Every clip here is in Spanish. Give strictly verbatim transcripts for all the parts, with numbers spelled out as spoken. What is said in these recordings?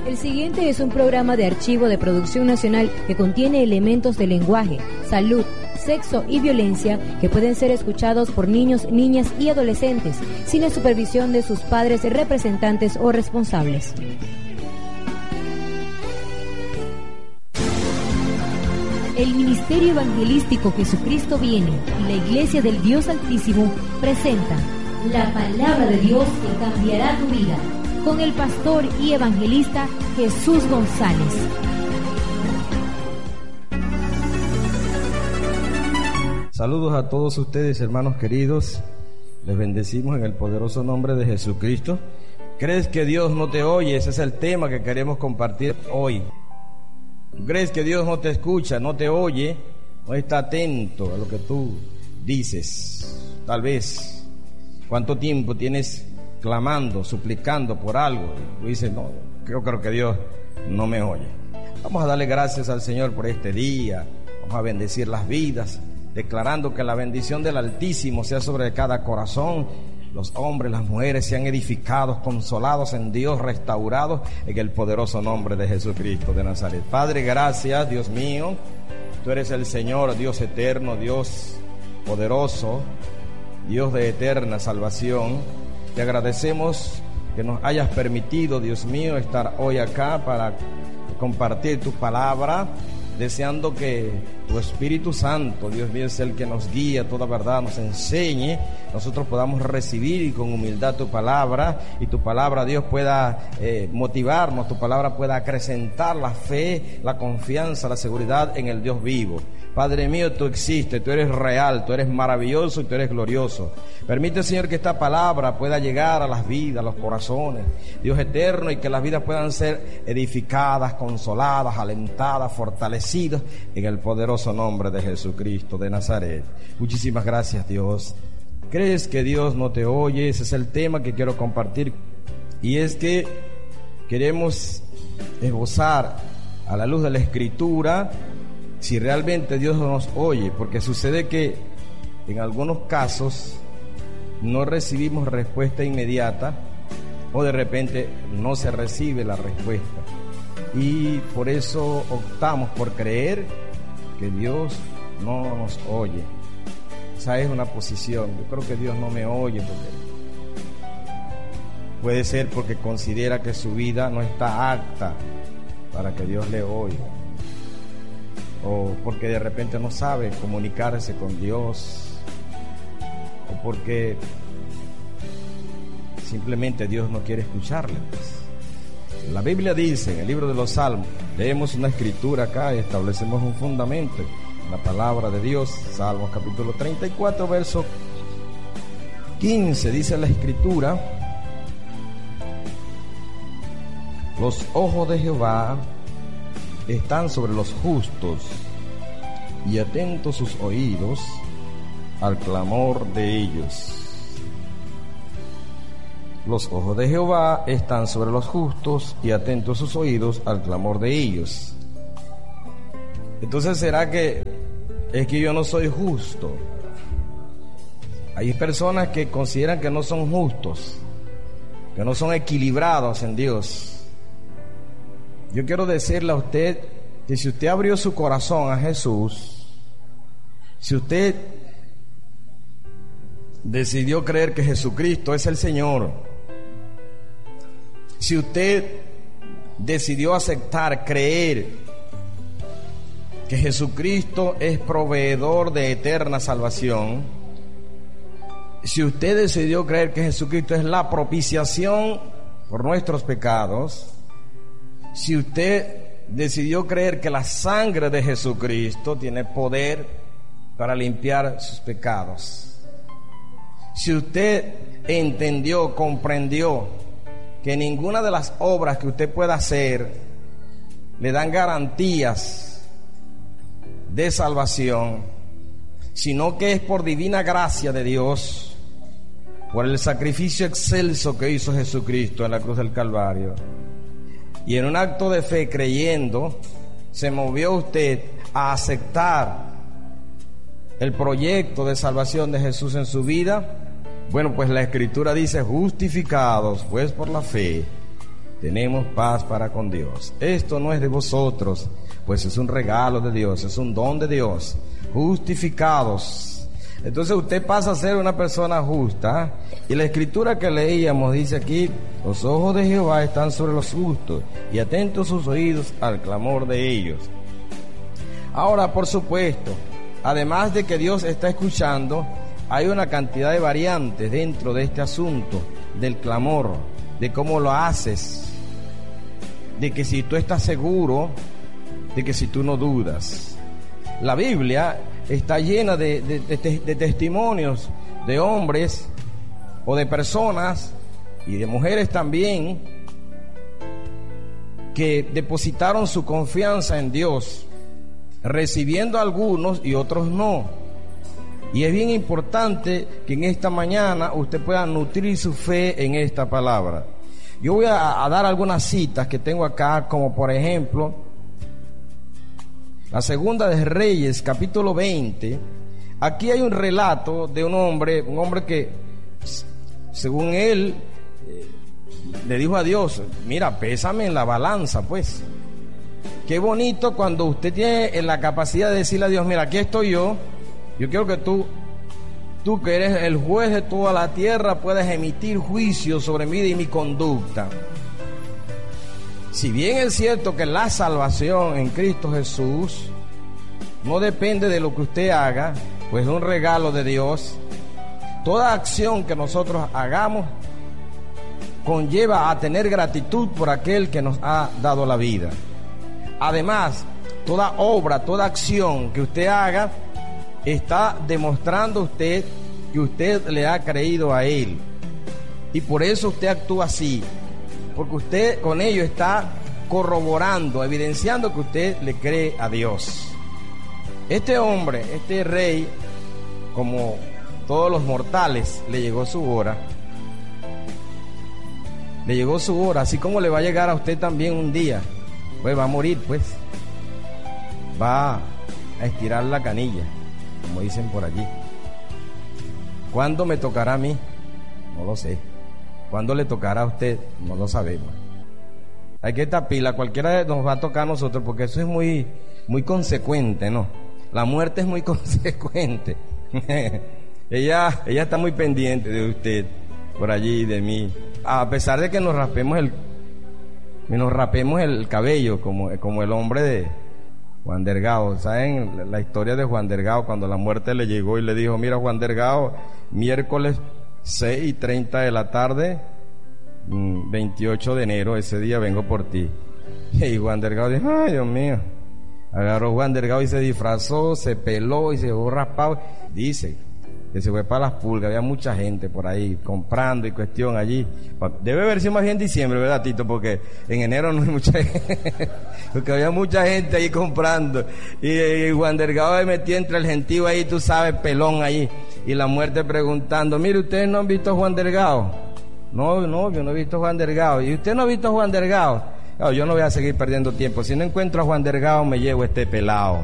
El siguiente es un programa de archivo de producción nacional que contiene elementos de lenguaje, salud, sexo y violencia que pueden ser escuchados por niños, niñas y adolescentes sin la supervisión de sus padres, representantes o responsables. El Ministerio Evangelístico Jesucristo Viene y la Iglesia del Dios Altísimo presenta la palabra de Dios que cambiará tu vida, con el pastor y evangelista Jesús González. Saludos a todos ustedes, hermanos queridos. Les bendecimos en el poderoso nombre de Jesucristo. ¿Crees que Dios no te oye? Ese es el tema que queremos compartir hoy. ¿Crees que Dios no te escucha, no te oye, no está atento a lo que tú dices? Tal vez, ¿cuánto tiempo tienes clamando, suplicando por algo? Tú dices, no, yo creo que Dios no me oye. Vamos a darle gracias al Señor por este día. Vamos a bendecir las vidas, declarando que la bendición del Altísimo sea sobre cada corazón. Los hombres, las mujeres sean edificados, consolados en Dios, restaurados en el poderoso nombre de Jesucristo de Nazaret. Padre, gracias, Dios mío. Tú eres el Señor, Dios eterno, Dios poderoso, Dios de eterna salvación. Te agradecemos que nos hayas permitido, Dios mío, estar hoy acá para compartir tu palabra, deseando que tu Espíritu Santo, Dios mío, es el que nos guía, toda verdad nos enseñe, nosotros podamos recibir con humildad tu palabra, y tu palabra, Dios, pueda eh, motivarnos, tu palabra pueda acrecentar la fe, la confianza, la seguridad en el Dios vivo. Padre mío, tú existes, tú eres real, tú eres maravilloso y tú eres glorioso. Permite, Señor, que esta palabra pueda llegar a las vidas, a los corazones, Dios eterno, y que las vidas puedan ser edificadas, consoladas, alentadas, fortalecidas en el poderoso nombre de Jesucristo de Nazaret. Muchísimas gracias, Dios. ¿Crees que Dios no te oye? Ese es el tema que quiero compartir, y es que queremos esbozar a la luz de la Escritura si realmente Dios nos oye, porque sucede que en algunos casos no recibimos respuesta inmediata, o de repente no se recibe la respuesta, y por eso optamos por creer que Dios no nos oye. Esa es una posición. Yo creo que Dios no me oye, porque puede ser porque considera que su vida no está apta para que Dios le oiga, o porque de repente no sabe comunicarse con Dios, o porque simplemente Dios no quiere escucharle. Pues la Biblia dice en el libro de los Salmos, leemos una escritura acá y establecemos un fundamento, la palabra de Dios. Salmos capítulo treinta y cuatro, verso quince, dice la escritura: los ojos de Jehová están sobre los justos, y atentos sus oídos al clamor de ellos. Los ojos de Jehová están sobre los justos, y atentos sus oídos al clamor de ellos. Entonces, ¿será que es que yo no soy justo? Hay personas que consideran que no son justos, que no son equilibrados en Dios. Yo quiero decirle a usted que si usted abrió su corazón a Jesús, si usted decidió creer que Jesucristo es el Señor, si usted decidió aceptar, creer que Jesucristo es proveedor de eterna salvación, si usted decidió creer que Jesucristo es la propiciación por nuestros pecados, si usted decidió creer que la sangre de Jesucristo tiene poder para limpiar sus pecados, si usted entendió, comprendió que ninguna de las obras que usted pueda hacer le dan garantías de salvación, sino que es por divina gracia de Dios, por el sacrificio excelso que hizo Jesucristo en la cruz del Calvario, y en un acto de fe, creyendo, se movió usted a aceptar el proyecto de salvación de Jesús en su vida. Bueno, pues la Escritura dice: justificados pues por la fe, tenemos paz para con Dios. Esto no es de vosotros, pues es un regalo de Dios, es un don de Dios. Justificados. Entonces usted pasa a ser una persona justa. Y la escritura que leíamos dice aquí: los ojos de Jehová están sobre los justos y atentos sus oídos al clamor de ellos. Ahora, por supuesto, además de que Dios está escuchando, hay una cantidad de variantes dentro de este asunto del clamor, de cómo lo haces, de que si tú estás seguro, de que si tú no dudas. La Biblia está llena de, de, de, de testimonios de hombres o de personas y de mujeres también que depositaron su confianza en Dios, recibiendo algunos y otros no. Y es bien importante que en esta mañana usted pueda nutrir su fe en esta palabra. Yo voy a, a dar algunas citas que tengo acá, como por ejemplo la segunda de Reyes, capítulo veinte. Aquí hay un relato de un hombre, un hombre que, según él, eh, le dijo a Dios: mira, pésame en la balanza, pues. Qué bonito cuando usted tiene la capacidad de decirle a Dios: mira, aquí estoy yo, yo quiero que tú, tú que eres el juez de toda la tierra, puedas emitir juicio sobre mi vida y mi conducta. Si bien es cierto que la salvación en Cristo Jesús no depende de lo que usted haga, pues es un regalo de Dios, toda acción que nosotros hagamos conlleva a tener gratitud por aquel que nos ha dado la vida. Además, toda obra, toda acción que usted haga está demostrando usted que usted le ha creído a Él, y por eso usted actúa así, porque usted con ello está corroborando, evidenciando que usted le cree a Dios. Este hombre, este rey, como todos los mortales, le llegó su hora. Le llegó su hora, así como le va a llegar a usted también un día. Pues va a morir, pues. Va a estirar la canilla, como dicen por allí. ¿Cuándo me tocará a mí? No lo sé. ¿Cuándo le tocará a usted? No lo sabemos. Hay que estar pila, cualquiera nos va a tocar a nosotros, porque eso es muy, muy consecuente, ¿no? La muerte es muy consecuente. ella, ella está muy pendiente de usted, por allí, de mí. A pesar de que nos raspemos el, nos rapemos el cabello, como, como el hombre de Juan Delgado. ¿Saben la historia de Juan Delgado? Cuando la muerte le llegó y le dijo: mira, Juan Delgado, miércoles seis y treinta de la tarde, veintiocho de enero, ese día vengo por ti. Y Juan Delgado dijo: ay, Dios mío. Agarró Juan Delgado y se disfrazó, se peló y se dejó raspado. Dice que se fue para las pulgas. Había mucha gente por ahí comprando y cuestión allí. Debe haber sido más bien diciembre, ¿verdad, Tito? Porque en enero no hay mucha gente. Porque había mucha gente ahí comprando. Y, y Juan Delgado se metió entre el gentío ahí, tú sabes, pelón ahí. Y la muerte preguntando: mire, ¿ustedes no han visto a Juan Delgado? No, no, yo no he visto a Juan Delgado. ¿Y usted no ha visto a Juan Delgado? No, yo no voy a seguir perdiendo tiempo. Si no encuentro a Juan Delgado, me llevo este pelado.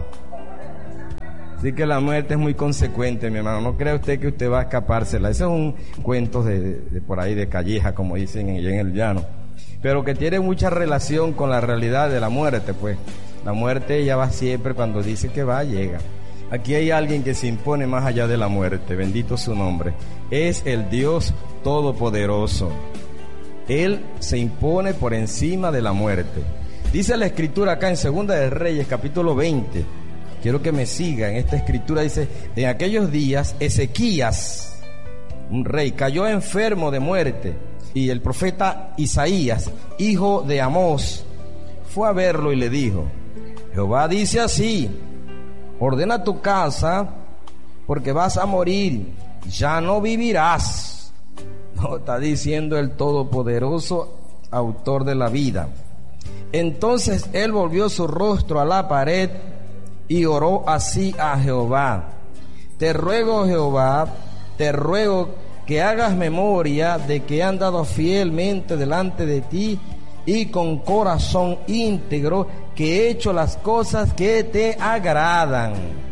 Así que la muerte es muy consecuente, mi hermano. No crea usted que usted va a escapársela. Eso es un cuento de, de, de por ahí de calleja, como dicen en, en el llano. Pero que tiene mucha relación con la realidad de la muerte, pues. La muerte ya va siempre, cuando dice que va, llega. Aquí hay alguien que se impone más allá de la muerte. Bendito su nombre. Es el Dios Todopoderoso. Él se impone por encima de la muerte. Dice la escritura acá en Segunda de Reyes, capítulo veinte. Quiero que me siga en esta escritura. Dice: en aquellos días Ezequías, un rey, cayó enfermo de muerte, y el profeta Isaías, hijo de Amós, fue a verlo y le dijo: Jehová dice así: ordena tu casa, porque vas a morir, ya no vivirás. No, está diciendo el Todopoderoso, autor de la vida. Entonces él volvió su rostro a la pared y oró así a Jehová: te ruego, Jehová, te ruego que hagas memoria de que he andado fielmente delante de ti y con corazón íntegro, que he hecho las cosas que te agradan.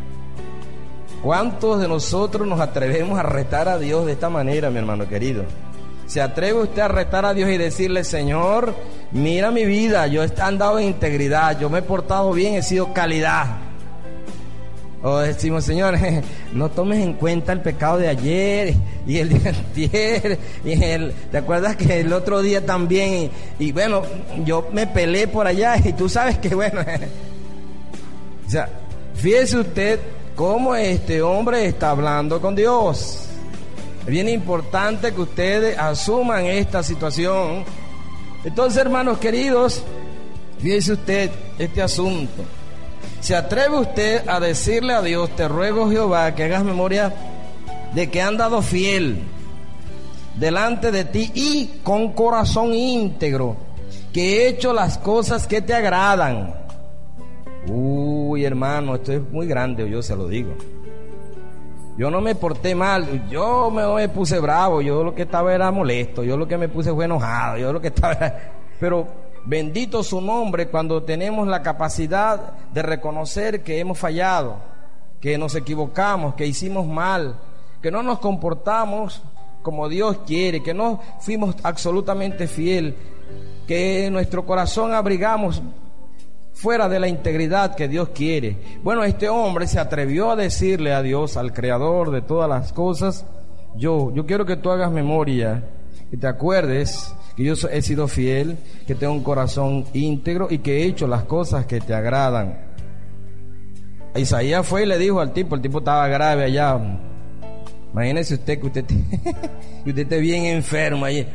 ¿Cuántos de nosotros nos atrevemos a retar a Dios de esta manera, mi hermano querido? ¿Se atreve usted a retar a Dios y decirle: Señor, mira mi vida, yo he andado en integridad, yo me he portado bien, he sido calidad. O decimos, señores, no tomes en cuenta el pecado de ayer y el de antier, y el, ¿te acuerdas que el otro día también? Y, y bueno, yo me peleé por allá y tú sabes que bueno, o sea, fíjese usted cómo este hombre está hablando con Dios. Es bien importante que ustedes asuman esta situación. Entonces, hermanos queridos, fíjese usted este asunto. ¿Se atreve usted a decirle a Dios, te ruego Jehová que hagas memoria de que he andado fiel delante de ti y con corazón íntegro, que he hecho las cosas que te agradan? Uy, hermano, esto es muy grande, yo se lo digo. Yo no me porté mal, yo me, me puse bravo, yo lo que estaba era molesto, yo lo que me puse fue enojado, yo lo que estaba era... Pero... bendito su nombre cuando tenemos la capacidad de reconocer que hemos fallado, que nos equivocamos, que hicimos mal, que no nos comportamos como Dios quiere, que no fuimos absolutamente fiel, que nuestro corazón abrigamos fuera de la integridad que Dios quiere. Bueno, este hombre se atrevió a decirle a Dios, al Creador de todas las cosas, yo, yo quiero que tú hagas memoria, que te acuerdes que yo he sido fiel, que tengo un corazón íntegro y que he hecho las cosas que te agradan. Isaías fue y le dijo al tipo, el tipo estaba grave allá. Imagínese usted que usted, que usted esté bien enfermo allí.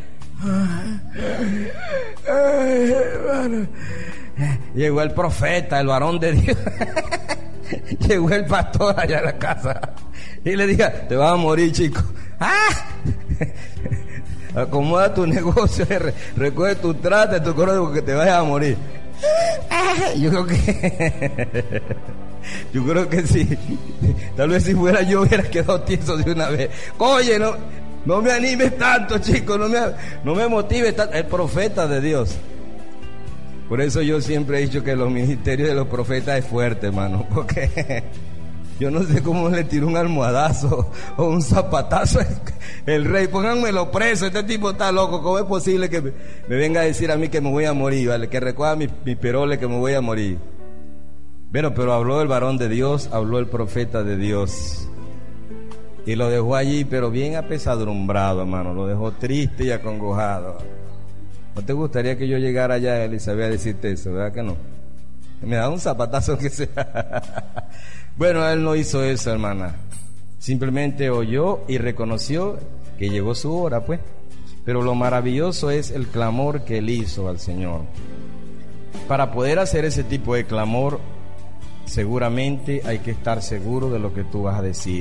Llegó el profeta, el varón de Dios. Llegó el pastor allá a la casa y le dijo, te vas a morir, chico. ¡Ah! Acomoda tu negocio, recoge tu trata, tu coro, porque te vayas a morir. Yo creo que yo creo que sí. Tal vez si fuera yo hubiera quedado tieso de una vez. Oye, no, no me animes tanto, chico, no me, no me motives tanto. El profeta de Dios. Por eso yo siempre he dicho que los ministerios de los profetas es fuerte, hermano, porque yo no sé cómo le tiró un almohadazo o un zapatazo el rey. Pónganmelo preso, este tipo está loco. ¿Cómo es posible que me, me venga a decir a mí que me voy a morir, ¿vale? Que recoja mi, mi perole, que me voy a morir. Bueno, pero habló el varón de Dios, habló el profeta de Dios. Y lo dejó allí, pero bien apesadumbrado, hermano. Lo dejó triste y acongojado. ¿No te gustaría que yo llegara allá, Elizabeth, a decirte eso? ¿Verdad que no? Me da un zapatazo que sea. Bueno, él no hizo eso, hermana. Simplemente oyó y reconoció que llegó su hora, pues. Pero lo maravilloso es el clamor que él hizo al Señor. Para poder hacer ese tipo de clamor, seguramente hay que estar seguro de lo que tú vas a decir.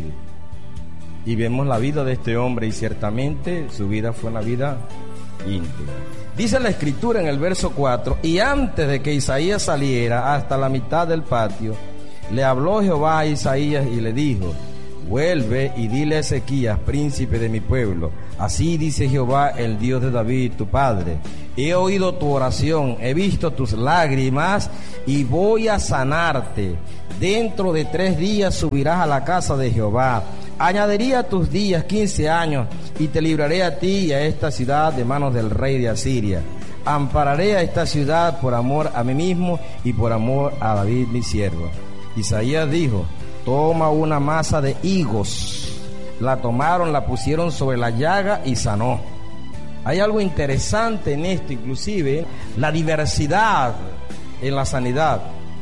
Y vemos la vida de este hombre, y ciertamente su vida fue una vida íntegra. Dice la Escritura en el verso cuatro, y antes de que Isaías saliera hasta la mitad del patio, le habló Jehová a Isaías y le dijo, vuelve y dile a Ezequías, príncipe de mi pueblo, así dice Jehová, el Dios de David, tu padre, he oído tu oración, he visto tus lágrimas y voy a sanarte. Dentro de tres días subirás a la casa de Jehová. Añadiría a tus días quince años y te libraré a ti y a esta ciudad de manos del rey de Asiria. Ampararé a esta ciudad por amor a mí mismo y por amor a David mi siervo. Isaías dijo, toma una masa de higos. La tomaron, la pusieron sobre la llaga y sanó. Hay algo interesante en esto, inclusive la diversidad en la sanidad.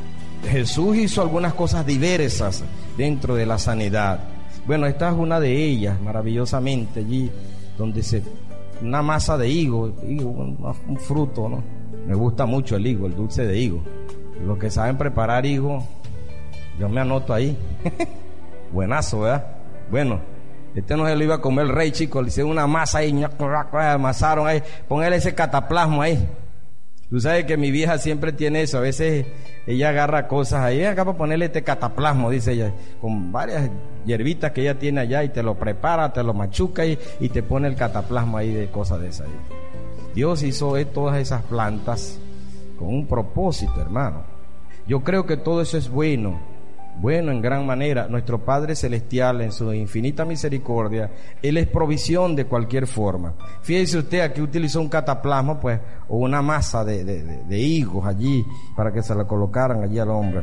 Jesús hizo algunas cosas diversas dentro de la sanidad. Bueno, esta es una de ellas, maravillosamente, allí donde se... una masa de higo, higo un, un fruto, ¿no? Me gusta mucho el higo, el dulce de higo. Los que saben preparar higo, yo me anoto ahí. Buenazo, ¿verdad? Bueno, este no se lo iba a comer el rey, chicos. Le hicieron una masa ahí, amasaron ahí. Póngale ese cataplasma ahí. Tú sabes que mi vieja siempre tiene eso. A veces ella agarra cosas ahí, acá para ponerle este cataplasma, dice ella, con varias hierbitas que ella tiene allá, y te lo prepara, te lo machuca y, y te pone el cataplasma ahí de cosas de esas. Dios hizo todas esas plantas con un propósito, hermano. Yo creo que todo eso es bueno. Bueno, en gran manera, nuestro Padre Celestial, en su infinita misericordia, Él es provisión de cualquier forma. Fíjese usted, aquí utilizó un cataplasma, pues, o una masa de, de, de, de higos allí, para que se la colocaran allí al hombre.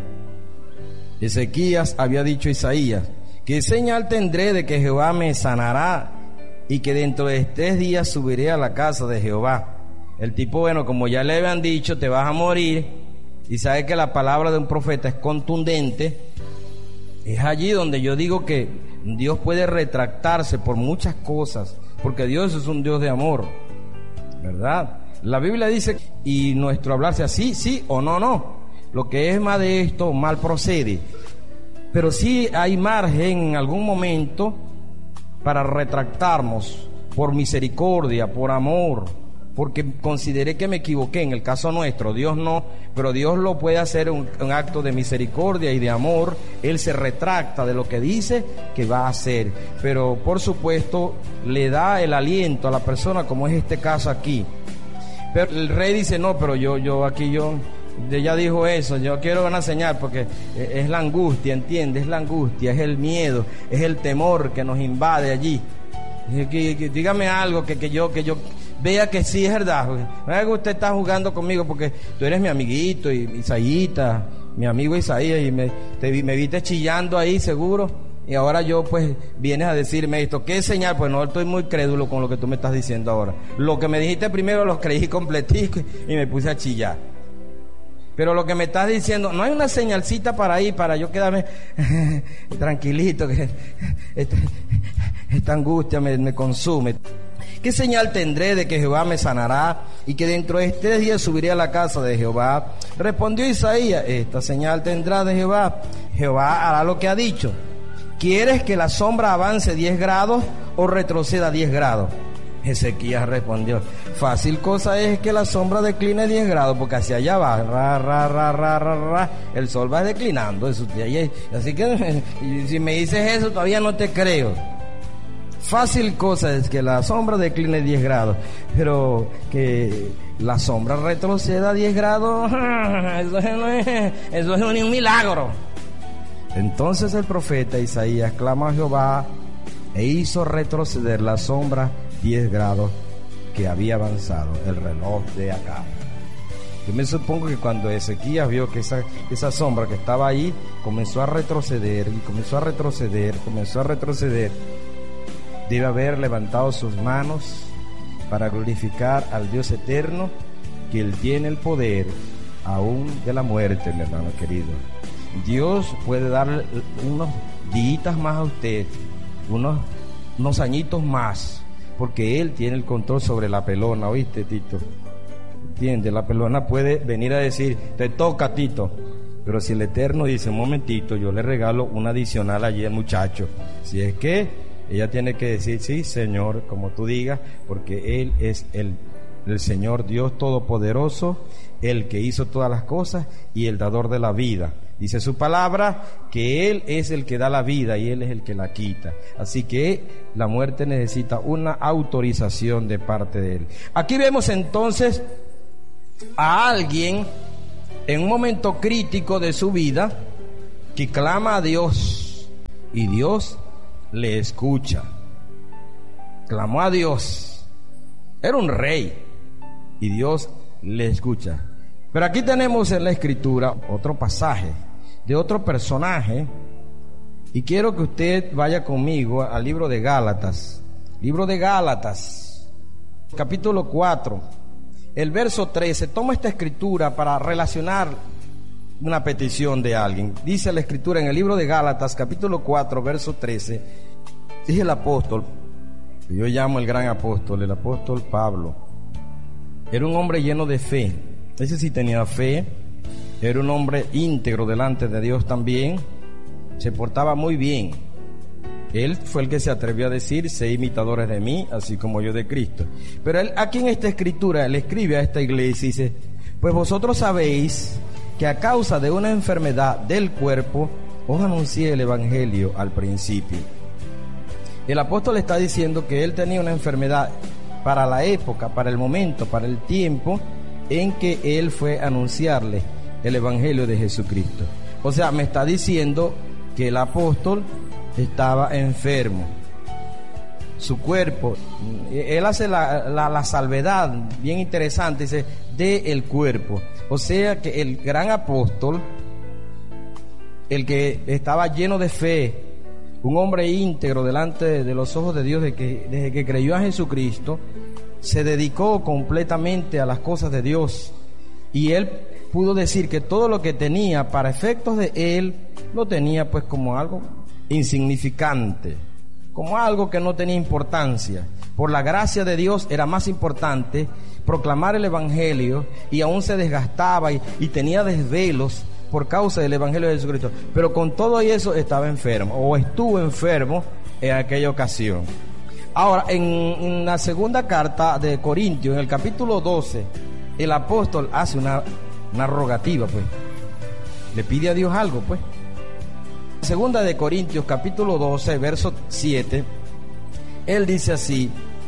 Ezequías había dicho a Isaías: ¿qué señal tendré de que Jehová me sanará y que dentro de tres días subiré a la casa de Jehová? El tipo, bueno, como ya le habían dicho, te vas a morir, y sabe que la palabra de un profeta es contundente. Es allí donde yo digo que Dios puede retractarse por muchas cosas, porque Dios es un Dios de amor, ¿verdad? La Biblia dice, y nuestro hablar sea sí, sí o no, no. Lo que es más de esto, mal procede. Pero sí hay margen en algún momento para retractarnos por misericordia, por amor, porque consideré que me equivoqué. En el caso nuestro, Dios no, pero Dios lo puede hacer un, un acto de misericordia y de amor. Él se retracta de lo que dice que va a hacer, pero por supuesto le da el aliento a la persona, como es este caso aquí. Pero el rey dice, no, pero yo, yo aquí yo, ella dijo eso, yo quiero una señal, porque es la angustia, ¿entiendes? Es la angustia, es el miedo, es el temor que nos invade allí. Dígame algo que, que yo, que yo vea que sí es verdad. No es que usted está jugando conmigo porque tú eres mi amiguito, y Isaíta, mi amigo Isaías, y me, te, me viste chillando ahí seguro, y ahora yo pues vienes a decirme esto. ¿Qué señal? Pues no, estoy muy crédulo con lo que tú me estás diciendo ahora. Lo que me dijiste primero lo creí completico y me puse a chillar. Pero lo que me estás diciendo, no hay una señalcita para ahí, para yo quedarme tranquilito, que esta, esta angustia me, me consume. ¿Qué señal tendré de que Jehová me sanará y que dentro de tres días subiré a la casa de Jehová? Respondió Isaías: esta señal tendrá de Jehová, Jehová hará lo que ha dicho. ¿Quieres que la sombra avance diez grados o retroceda diez grados? Ezequías respondió: fácil cosa es que la sombra decline diez grados, porque hacia allá va, ra, ra, ra, ra, ra, ra, el sol va declinando. Eso, así que si me dices eso todavía no te creo. Fácil cosa es que la sombra decline diez grados, pero que la sombra retroceda diez grados, eso no es, eso es un milagro. Entonces el profeta Isaías clamó a Jehová e hizo retroceder la sombra diez grados que había avanzado el reloj de acá. Yo me supongo que cuando Ezequías vio que esa, esa sombra que estaba ahí comenzó a retroceder y comenzó a retroceder, comenzó a retroceder, debe haber levantado sus manos para glorificar al Dios eterno, que Él tiene el poder aún de la muerte, mi hermano querido. Dios puede darle unos días más a usted, unos, unos añitos más, porque Él tiene el control sobre la pelona, ¿oíste, Tito? ¿Entiendes? La pelona puede venir a decir, te toca, Tito, pero si el Eterno dice, un momentito, yo le regalo un adicional allí al muchacho, si es que ella tiene que decir, sí, Señor, como tú digas, porque Él es el, el Señor Dios Todopoderoso, el que hizo todas las cosas y el dador de la vida. Dice su palabra que Él es el que da la vida y Él es el que la quita. Así que la muerte necesita una autorización de parte de Él. Aquí vemos entonces a alguien en un momento crítico de su vida que clama a Dios y Dios le escucha. Clamó a Dios. Era un rey y Dios le escucha. Pero aquí tenemos en la escritura otro pasaje de otro personaje, y quiero que usted vaya conmigo al libro de Gálatas. Libro de Gálatas, capítulo cuatro, el verso trece. Toma esta escritura para relacionar una petición de alguien. Dice la escritura en el libro de Gálatas, capítulo cuatro, verso trece. Dice el apóstol, yo llamo el gran apóstol, el apóstol Pablo. Era un hombre lleno de fe. Ese sí tenía fe. Era un hombre íntegro delante de Dios también. Se portaba muy bien. Él fue el que se atrevió a decir, sé imitadores de mí, así como yo de Cristo. Pero él, aquí en esta escritura, él escribe a esta iglesia y dice, pues vosotros sabéis que a causa de una enfermedad del cuerpo, os anuncié el evangelio al principio. El apóstol está diciendo que él tenía una enfermedad para la época, para el momento, para el tiempo en que él fue a anunciarle el evangelio de Jesucristo. O sea, me está diciendo que el apóstol estaba enfermo. Su cuerpo, él hace la, la, la salvedad bien interesante, dice, de el cuerpo. O sea que el gran apóstol, el que estaba lleno de fe, un hombre íntegro delante de los ojos de Dios, de que, desde que creyó a Jesucristo, se dedicó completamente a las cosas de Dios. Y él pudo decir que todo lo que tenía para efectos de él, lo tenía pues como algo insignificante, como algo que no tenía importancia. Por la gracia de Dios era más importante proclamar el Evangelio, y aún se desgastaba y, y tenía desvelos por causa del Evangelio de Jesucristo. Pero con todo eso estaba enfermo, o estuvo enfermo en aquella ocasión. Ahora, en, en la segunda carta de Corintios, en el capítulo doce, el apóstol hace una, una rogativa, pues. Le pide a Dios algo, pues. Segunda de Corintios, capítulo doce, verso siete, él dice así: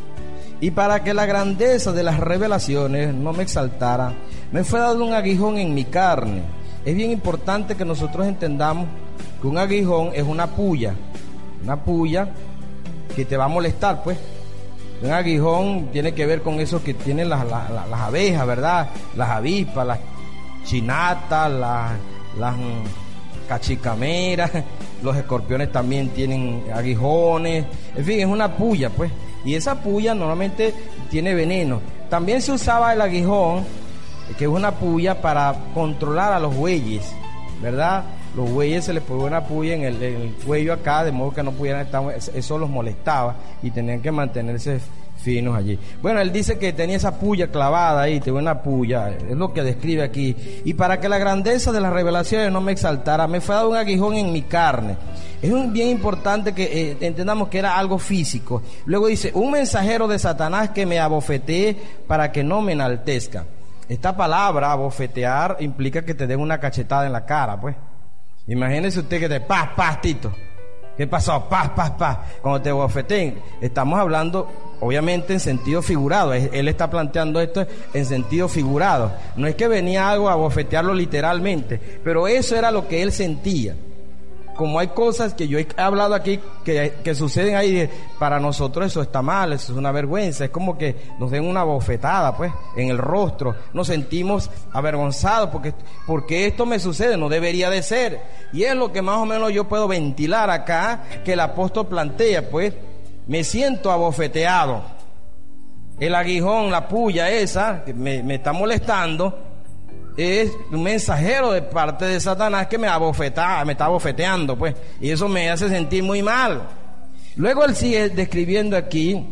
y para que la grandeza de las revelaciones no me exaltara, me fue dado un aguijón en mi carne. Es bien importante que nosotros entendamos que un aguijón es una puya, una puya que te va a molestar, pues. Un aguijón tiene que ver con eso que tienen las, las, las abejas, ¿verdad? Las avispas, las chinatas, las, las cachicameras, los escorpiones también tienen aguijones. En fin, es una puya, pues. Y esa puya normalmente tiene veneno. También se usaba el aguijón, que es una puya, para controlar a los bueyes, ¿verdad? Los bueyes se les ponía una puya en el, en el cuello acá, de modo que no pudieran estar, eso los molestaba y tenían que mantenerse finos allí. Bueno, él dice que tenía esa puya clavada ahí, tenía una puya, es lo que describe aquí. Y para que la grandeza de las revelaciones no me exaltara, me fue dado un aguijón en mi carne. Es un, bien importante que eh, entendamos que era algo físico. Luego dice, un mensajero de Satanás que me abofeteé para que no me enaltezca. Esta palabra, abofetear, implica que te den una cachetada en la cara, pues. Imagínese usted que te paz, paz, Tito. ¿Qué pasó? Paz, paz, paz. Cuando te abofeteen, estamos hablando obviamente en sentido figurado. Él está planteando esto en sentido figurado. No es que venía algo a abofetearlo literalmente, pero eso era lo que él sentía. Como hay cosas que yo he hablado aquí que, que suceden ahí, para nosotros eso está mal, eso es una vergüenza, es como que nos den una bofetada, pues, en el rostro, nos sentimos avergonzados porque, porque esto me sucede, no debería de ser. Y es lo que más o menos yo puedo ventilar acá, que el apóstol plantea, pues, me siento abofeteado. El aguijón, la puya esa, que me, me está molestando, es un mensajero de parte de Satanás que me abofeta, me está abofeteando, pues, y eso me hace sentir muy mal. Luego él sigue describiendo aquí,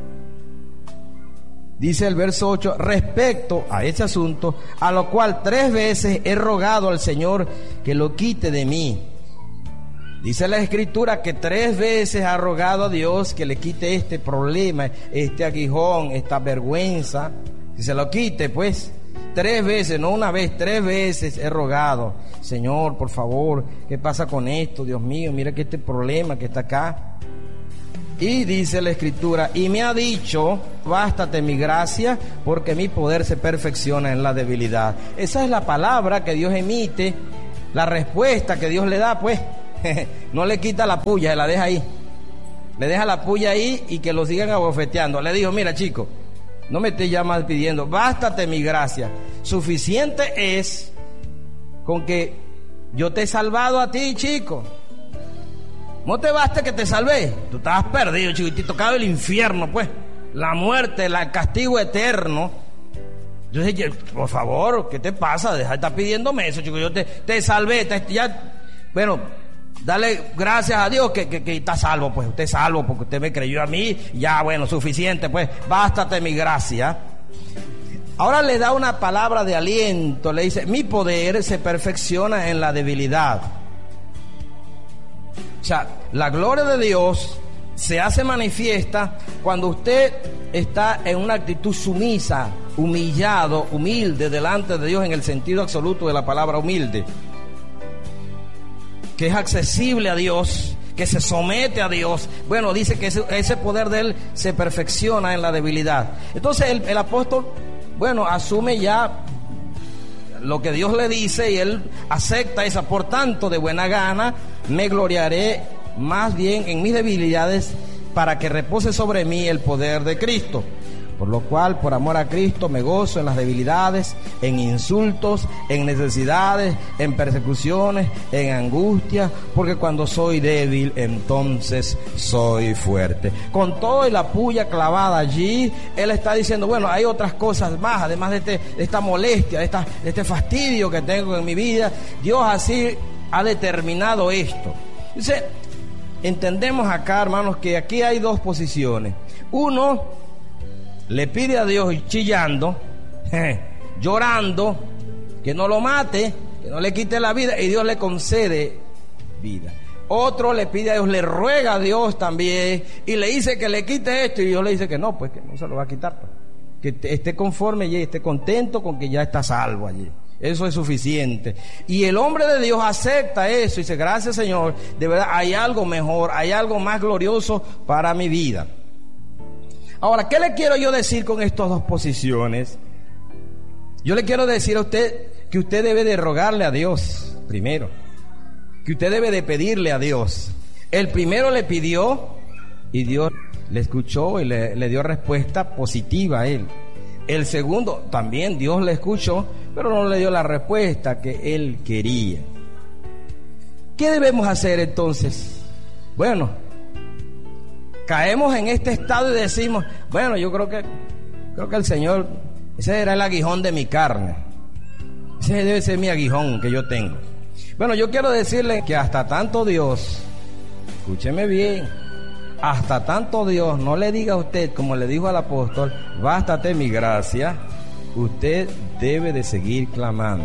dice el verso ocho, respecto a ese asunto, a lo cual tres veces he rogado al Señor que lo quite de mí. Dice la Escritura que tres veces ha rogado a Dios que le quite este problema, este aguijón, esta vergüenza, que se lo quite, pues. Tres veces, no una vez, tres veces he rogado, Señor, por favor, ¿qué pasa con esto? Dios mío, mira que este problema que está acá. Y dice la Escritura, y me ha dicho, bástate mi gracia, porque mi poder se perfecciona en la debilidad. Esa es la palabra que Dios emite, la respuesta que Dios le da, pues. No le quita la puya, se la deja ahí. Le deja la puya ahí y que lo sigan abofeteando. Le dijo, mira, chico, no me estés ya más pidiendo, bástate mi gracia. Suficiente es con que yo te he salvado a ti, chico. No te basta que te salvé. Tú estabas perdido, chico, y te tocaba el infierno, pues. La muerte, el castigo eterno. Yo dije, por favor, ¿qué te pasa? Deja de estar pidiéndome eso, chico. Yo te, te salvé, te, ya. Bueno, dale gracias a Dios que, que, que está salvo, pues. Usted es salvo porque usted me creyó a mí. Ya, bueno, suficiente, pues. Bástate mi gracia. Ahora le da una palabra de aliento. Le dice, mi poder se perfecciona en la debilidad. O sea, la gloria de Dios se hace manifiesta cuando usted está en una actitud sumisa, humillado, humilde delante de Dios en el sentido absoluto de la palabra humilde, que es accesible a Dios, que se somete a Dios. Bueno, dice que ese, ese poder de Él se perfecciona en la debilidad. Entonces el, el apóstol, bueno, asume ya lo que Dios le dice y él acepta esa, por tanto, de buena gana, me gloriaré más bien en mis debilidades, para que repose sobre mí el poder de Cristo. Por lo cual, por amor a Cristo, me gozo en las debilidades, en insultos, en necesidades, en persecuciones, en angustia, porque cuando soy débil, entonces soy fuerte. Con todo y la puya clavada allí, él está diciendo, bueno, hay otras cosas más, además de, este, de esta molestia, de, esta, de este fastidio que tengo en mi vida. Dios así ha determinado esto. Dice, entendemos acá, hermanos, que aquí hay dos posiciones. Uno le pide a Dios chillando, eh, llorando, que no lo mate, que no le quite la vida, y Dios le concede vida. Otro le pide a Dios, le ruega a Dios también, y le dice que le quite esto, y Dios le dice que no, pues que no se lo va a quitar, pues. Que esté conforme y esté contento con que ya está salvo allí. Eso es suficiente. Y el hombre de Dios acepta eso y dice, gracias Señor, de verdad hay algo mejor, hay algo más glorioso para mi vida. Ahora, ¿qué le quiero yo decir con estas dos posiciones? Yo le quiero decir a usted que usted debe de rogarle a Dios primero, que usted debe de pedirle a Dios. El primero le pidió y Dios le escuchó y le, le dio respuesta positiva a él. El segundo también Dios le escuchó, pero no le dio la respuesta que él quería. ¿Qué debemos hacer entonces? Bueno, caemos en este estado y decimos, bueno, yo creo que creo que el Señor, ese era el aguijón de mi carne, ese debe ser mi aguijón que yo tengo. Bueno, yo quiero decirle que hasta tanto Dios, escúcheme bien, hasta tanto Dios no le diga a usted, como le dijo al apóstol, bástate mi gracia, usted debe de seguir clamando.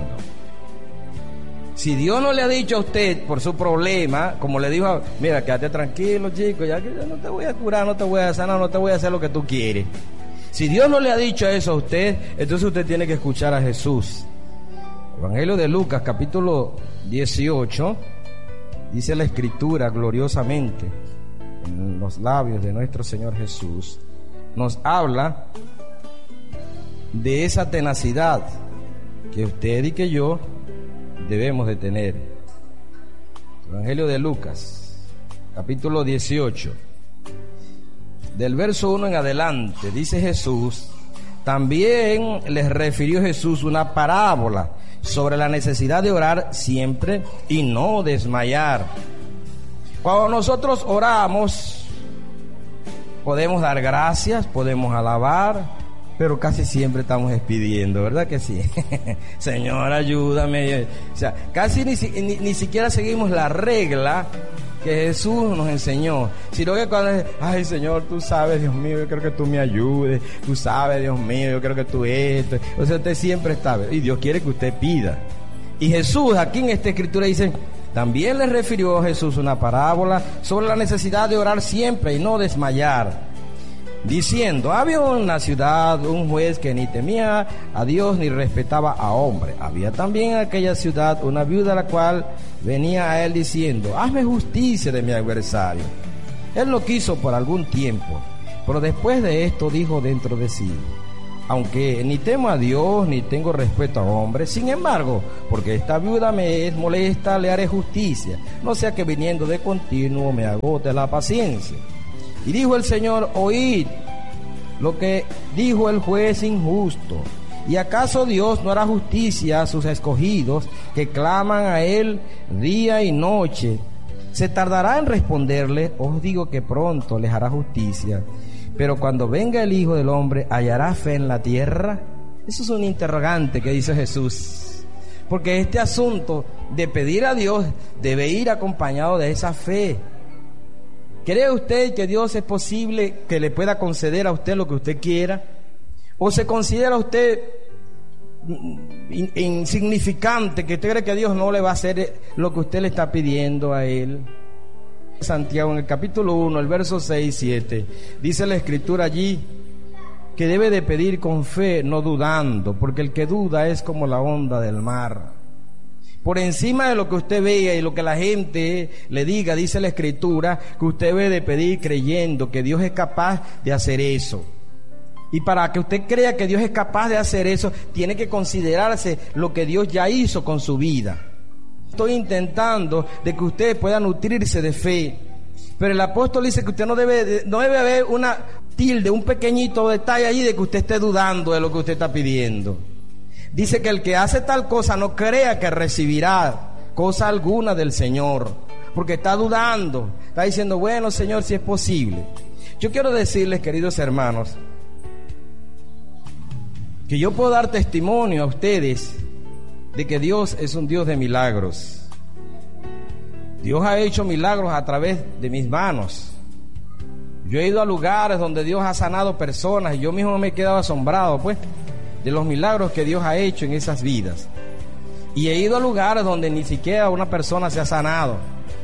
Si Dios no le ha dicho a usted por su problema, como le dijo, mira, quédate tranquilo, chico, ya que yo no te voy a curar, no te voy a sanar, no te voy a hacer lo que tú quieres. Si Dios no le ha dicho eso a usted, entonces usted tiene que escuchar a Jesús. Evangelio de Lucas, capítulo dieciocho, dice la Escritura gloriosamente, en los labios de nuestro Señor Jesús, nos habla de esa tenacidad que usted y que yo debemos de tener. Evangelio de Lucas, capítulo dieciocho, del verso uno en adelante, dice Jesús, también les refirió Jesús una parábola sobre la necesidad de orar siempre y no desmayar. Cuando nosotros oramos, podemos dar gracias, podemos alabar, pero casi siempre estamos pidiendo, ¿verdad que sí? Señor, ayúdame. O sea, casi ni, ni, ni siquiera seguimos la regla que Jesús nos enseñó, sino que cuando, ay Señor, tú sabes, Dios mío, yo creo que tú me ayudes, tú sabes, Dios mío, yo creo que tú esto. O sea, usted siempre está, y Dios quiere que usted pida. Y Jesús, aquí en esta escritura dice, también le refirió a Jesús una parábola sobre la necesidad de orar siempre y no desmayar, diciendo, había una ciudad un juez que ni temía a Dios ni respetaba a hombre. Había también en aquella ciudad una viuda la cual venía a él diciendo, hazme justicia de mi adversario. Él lo quiso por algún tiempo, pero después de esto dijo dentro de sí, aunque ni temo a Dios ni tengo respeto a hombres, sin embargo, porque esta viuda me es molesta, le haré justicia, no sea que viniendo de continuo me agote la paciencia. Y dijo el Señor, oíd lo que dijo el juez injusto. ¿Y acaso Dios no hará justicia a sus escogidos que claman a Él día y noche? ¿Se tardará en responderle? Os digo que pronto les hará justicia. Pero cuando venga el Hijo del Hombre, ¿hallará fe en la tierra? Eso es un interrogante que dice Jesús. Porque este asunto de pedir a Dios debe ir acompañado de esa fe. ¿Cree usted que Dios es posible que le pueda conceder a usted lo que usted quiera? ¿O se considera usted insignificante, que usted cree que Dios no le va a hacer lo que usted le está pidiendo a Él? Santiago, en el capítulo uno, el verso seis y siete, dice la Escritura allí que debe de pedir con fe, no dudando, porque el que duda es como la onda del mar. Por encima de lo que usted vea y lo que la gente le diga, dice la Escritura, que usted debe de pedir creyendo que Dios es capaz de hacer eso. Y para que usted crea que Dios es capaz de hacer eso, tiene que considerarse lo que Dios ya hizo con su vida. Estoy intentando de que usted pueda nutrirse de fe. Pero el apóstol dice que usted no debe, no debe haber una tilde, un pequeñito detalle allí de que usted esté dudando de lo que usted está pidiendo. Dice que el que hace tal cosa no crea que recibirá cosa alguna del Señor, porque está dudando, está diciendo, bueno, Señor, si es posible. Yo quiero decirles, queridos hermanos, que yo puedo dar testimonio a ustedes de que Dios es un Dios de milagros. Dios ha hecho milagros a través de mis manos. Yo he ido a lugares donde Dios ha sanado personas y yo mismo me he quedado asombrado, pues, de los milagros que Dios ha hecho en esas vidas. Y he ido a lugares donde ni siquiera una persona se ha sanado.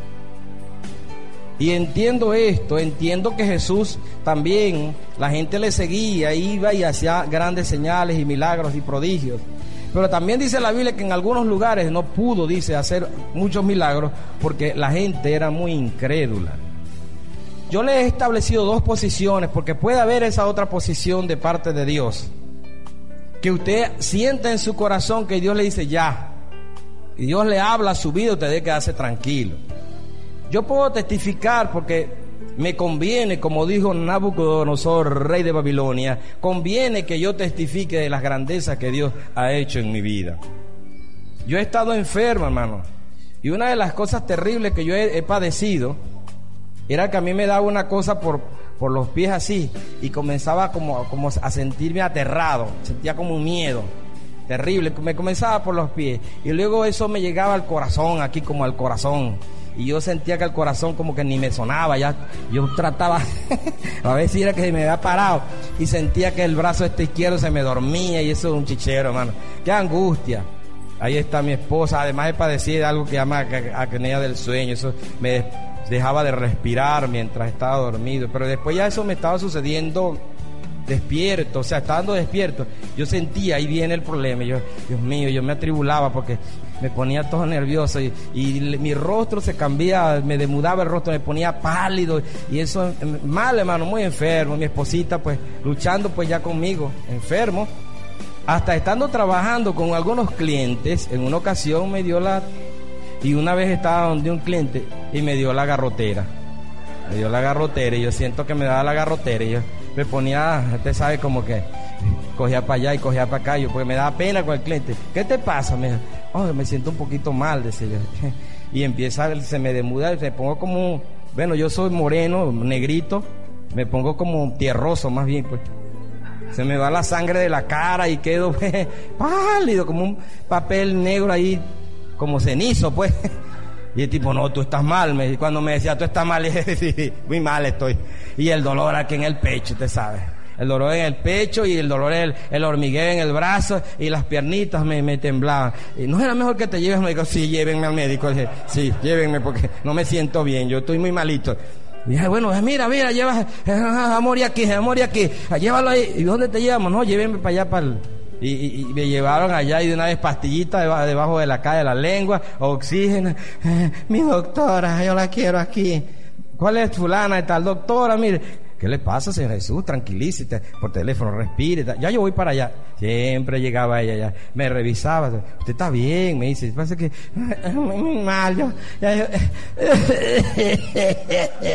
Y entiendo esto, entiendo que Jesús también, la gente le seguía, iba y hacía grandes señales y milagros y prodigios. Pero también dice la Biblia que en algunos lugares no pudo, dice, hacer muchos milagros porque la gente era muy incrédula. Yo le he establecido dos posiciones porque puede haber esa otra posición de parte de Dios. Que usted sienta en su corazón que Dios le dice ya. Y Dios le habla a su vida, usted debe quedarse tranquilo. Yo puedo testificar porque me conviene, como dijo Nabucodonosor, rey de Babilonia, conviene que yo testifique de las grandezas que Dios ha hecho en mi vida. Yo he estado enfermo, hermano, y una de las cosas terribles que yo he, he padecido era que a mí me daba una cosa por, por los pies así, y comenzaba como, como a sentirme aterrado, sentía como un miedo terrible, me comenzaba por los pies, y luego eso me llegaba al corazón, aquí como al corazón, y yo sentía que el corazón como que ni me sonaba, ya yo trataba a ver si era que se me había parado, y sentía que el brazo este izquierdo se me dormía, y eso es un chichero, hermano, qué angustia. Ahí está mi esposa, además de padecer algo que llama apnea del sueño, eso me dejaba de respirar mientras estaba dormido, pero después ya eso me estaba sucediendo despierto, o sea, estando despierto, yo sentía, ahí viene el problema, yo, Dios mío, yo me atribulaba porque me ponía todo nervioso y, y mi rostro se cambiaba, me demudaba el rostro, me ponía pálido y eso, mal, hermano, muy enfermo, mi esposita pues luchando pues ya conmigo, enfermo, hasta estando trabajando con algunos clientes, en una ocasión me dio la, y una vez estaba donde un cliente y me dio la garrotera, me dio la garrotera y yo siento que me daba la garrotera y yo me ponía, usted sabe, como que cogía para allá y cogía para acá, yo, porque me daba pena con el cliente. ¿Qué te pasa? Me dijo, oh, me siento un poquito mal, decía yo. Y empieza, se me demuda, me pongo como, bueno, yo soy moreno, negrito, me pongo como tierroso más bien, pues. Se me va la sangre de la cara y quedo pues, pálido, como un papel negro ahí, como cenizo, pues. Y el tipo, no, tú estás mal. Me, cuando me decía, tú estás mal, dije, sí, muy mal estoy. Y el dolor aquí en el pecho, usted sabe. El dolor en el pecho y el dolor, el, el hormigueo en el brazo y las piernitas me, me temblaban. Y no era mejor que te lleves al médico. Sí, llévenme al médico. Dije, sí, llévenme porque no me siento bien, yo estoy muy malito. Y dije, bueno, mira, mira, lleva amor y aquí, amor y aquí, llévalo ahí. ¿Y dónde te llevamos? No, llévenme para allá, para el... Y, y, y me llevaron allá y de una vez pastillita debajo, debajo de la calle de la lengua, oxígeno. Eh, mi doctora, yo la quiero aquí. ¿Cuál es fulana y tal? Doctora, mire, ¿qué le pasa, Señor Jesús? Tranquilícese, por teléfono, respire. Ya yo voy para allá. Siempre llegaba ella, ya me revisaba. Usted está bien, me dice. Pasa que muy mal, yo, ya, yo